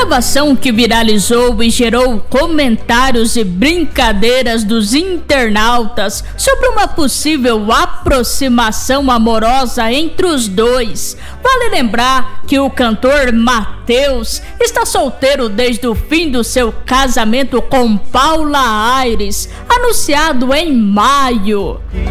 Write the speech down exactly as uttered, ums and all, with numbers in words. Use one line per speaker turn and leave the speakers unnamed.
gravação que viralizou e gerou comentários e brincadeiras dos internautas sobre uma possível aproximação amorosa entre os dois. Vale lembrar que o cantor Matheus está solteiro desde o fim do seu casamento com Paula Aires, anunciado em maio.